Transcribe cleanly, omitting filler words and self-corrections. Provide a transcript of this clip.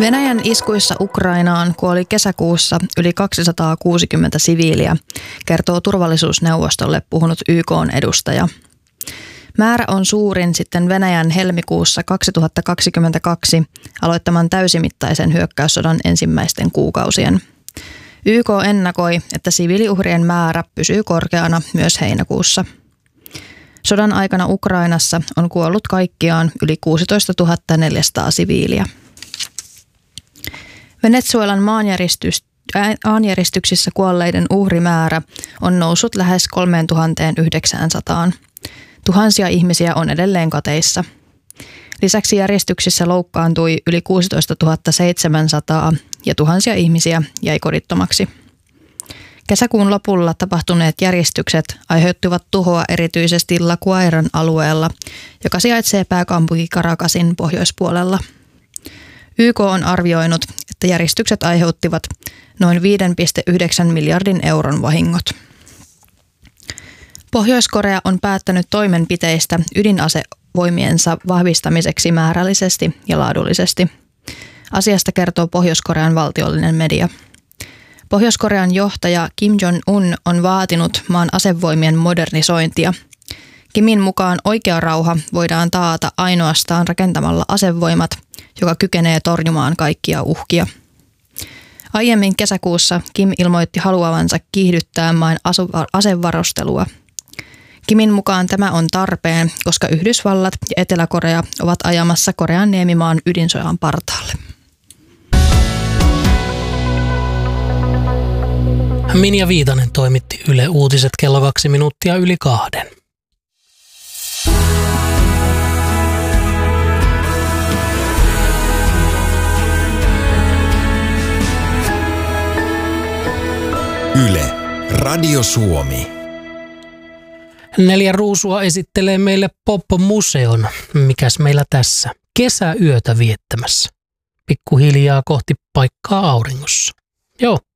Venäjän iskuissa Ukrainaan kuoli kesäkuussa yli 260 siviiliä, kertoo turvallisuusneuvostolle puhunut YK:n edustaja. Määrä on suurin sitten Venäjän helmikuussa 2022 aloittaman täysimittaisen hyökkäyssodan ensimmäisten kuukausien. YK ennakoi, että siviiliuhrien määrä pysyy korkeana myös heinäkuussa. Sodan aikana Ukrainassa on kuollut kaikkiaan yli 16 400 siviiliä. Venezuelan maanjäristyksissä kuolleiden uhrimäärä on noussut lähes 3900. Tuhansia ihmisiä on edelleen kateissa. Lisäksi järjestyksissä loukkaantui yli 16 700 ja tuhansia ihmisiä jäi kodittomaksi. Kesäkuun lopulla tapahtuneet järjestykset aiheuttivat tuhoa erityisesti La Guairan alueella, joka sijaitsee pääkaupunki Caracasin pohjoispuolella. YK on arvioinut, että järjestykset aiheuttivat noin 5,9 miljardin euron vahingot. Pohjois-Korea on päättänyt toimenpiteistä ydinasevoimiensa vahvistamiseksi määrällisesti ja laadullisesti. Asiasta kertoo Pohjois-Korean valtiollinen media. Pohjois-Korean johtaja Kim Jong-un on vaatinut maan asevoimien modernisointia. Kimin mukaan oikea rauha voidaan taata ainoastaan rakentamalla asevoimat, joka kykenee torjumaan kaikkia uhkia. Aiemmin kesäkuussa Kim ilmoitti haluavansa kiihdyttää maan asevarustelua. Kimin mukaan tämä on tarpeen, koska Yhdysvallat ja Etelä-Korea ovat ajamassa Korean niemimaan ydinsodan partaalle. Minja Viitanen toimitti Yle Uutiset kello 2 minuuttia yli 2. Yle, Radio Suomi. 4 ruusua esittelee meille Pop-museon. Mikäs meillä tässä? Kesäyötä viettämässä. Pikkuhiljaa kohti paikkaa auringossa. Joo,